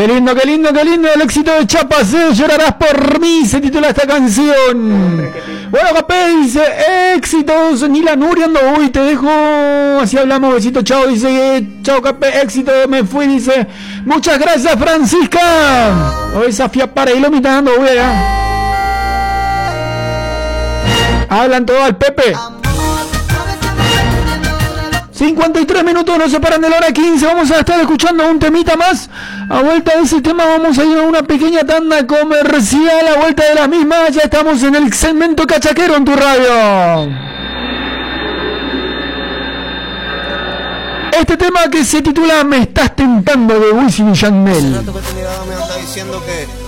Qué lindo, qué lindo, qué lindo. El éxito de Chapaceo, llorarás por mí, se titula esta canción. Bueno, Capé dice, éxitos. Nila Nuria, ando, uy, te dejo. Así hablamos, besito, chao. Dice, chao, Capé, éxito, me fui. Dice, muchas gracias, Francisca. Hoy Safia para y lo mitando, güey. Hablan todo al Pepe. 53 minutos nos separan de la hora 15. Vamos a estar escuchando un temita más. A vuelta de ese tema vamos a ir a una pequeña tanda comercial. A vuelta de la misma ya estamos en el segmento cachaquero en tu radio. Este tema que se titula Me estás tentando, de Wisin y Yandel. Hace rato que me anda diciendo que